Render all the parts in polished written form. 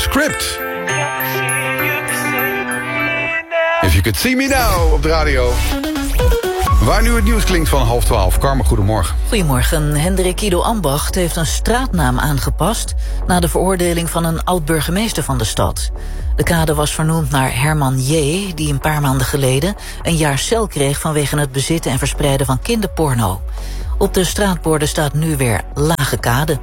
Script. If you could see me now op de radio. Waar nu het nieuws klinkt van 11:30. Carmen, goedemorgen. Goedemorgen. Hendrik Ido Ambacht heeft een straatnaam aangepast na de veroordeling van een oud-burgemeester van de stad. De kade was vernoemd naar Herman J., die een paar maanden geleden een jaar cel kreeg vanwege het bezitten en verspreiden van kinderporno. Op de straatborden staat nu weer Lage Kade.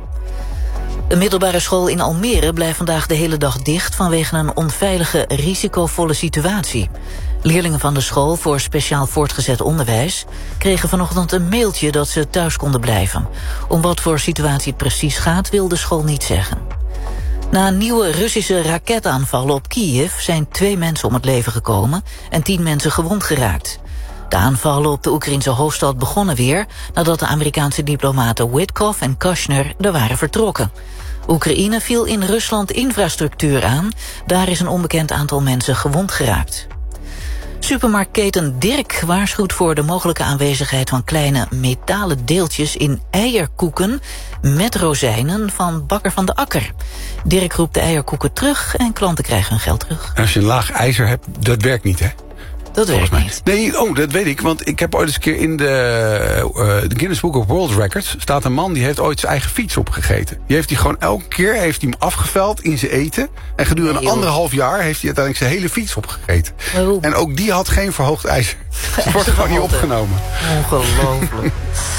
Een middelbare school in Almere blijft vandaag de hele dag dicht vanwege een onveilige, risicovolle situatie. Leerlingen van de school voor speciaal voortgezet onderwijs kregen vanochtend een mailtje dat ze thuis konden blijven. Om wat voor situatie het precies gaat, wil de school niet zeggen. Na nieuwe Russische raketaanvallen op Kiev zijn 2 mensen om het leven gekomen en 10 mensen gewond geraakt. De aanvallen op de Oekraïnse hoofdstad begonnen weer nadat de Amerikaanse diplomaten Witkoff en Kushner er waren vertrokken. Oekraïne viel in Rusland infrastructuur aan. Daar is een onbekend aantal mensen gewond geraakt. Supermarktketen Dirk waarschuwt voor de mogelijke aanwezigheid van kleine metalen deeltjes in eierkoeken met rozijnen van Bakker van de Akker. Dirk roept de eierkoeken terug en klanten krijgen hun geld terug. Als je een laag ijzer hebt, dat werkt niet, hè? Dat weet ik niet. Nee, dat weet ik, want ik heb ooit eens een keer in de Guinness Book of World Records staat een man die heeft ooit zijn eigen fiets opgegeten. Die heeft hij gewoon elke keer hem afgeveld in zijn eten. En gedurende 1,5 jaar heeft hij uiteindelijk zijn hele fiets opgegeten. Oh. En ook die had geen verhoogd ijzer. Het wordt gewoon niet opgenomen. Ongelooflijk.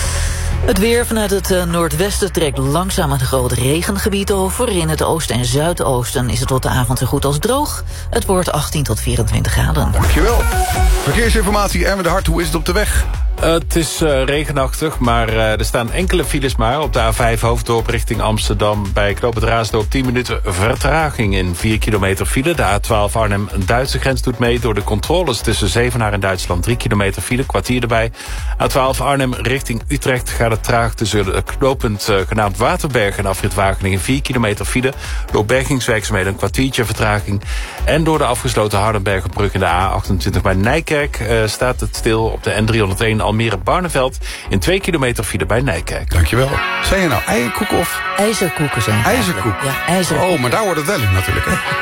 Het weer vanuit het noordwesten trekt langzaam een groot regengebied over. In het oosten en zuidoosten is het tot de avond zo goed als droog. Het wordt 18 tot 24 graden. Dankjewel. Verkeersinformatie, Erwin de Hart, hoe is het op de weg? Het is regenachtig, maar er staan enkele files maar. Op de A5 Hoofddorp richting Amsterdam bij Knoopend Raasdorp 10 minuten vertraging in 4 kilometer file. De A12 Arnhem-Duitse grens doet mee door de controles tussen Zevenaar en Duitsland. 3 kilometer file, kwartier erbij. A12 Arnhem richting Utrecht gaat het traag tussen de knooppunt genaamd Waterberg en afrit Wageningen. 4 kilometer file, door bergingswerkzaamheden een kwartiertje vertraging. En door de afgesloten Hardenbergenbrug in de A28 bij Nijkerk staat het stil op de N301 Almere-Barneveld in 2 kilometer file bij Nijkerk. Dankjewel. Zijn je nou eierkoeken of? IJzerkoeken zijn het IJzerkoek? eigenlijk. Ja, IJzerkoek. Oh, maar daar wordt het wel in natuurlijk. Hè?